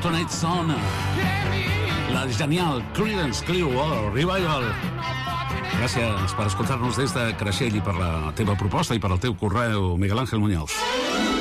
Tonight Zone, la genial Creedence Clearwater Revival. Gràcies per escoltar-nos des de Creixell i per la teva proposta i per el teu correu, Miguel Ángel Muñoz.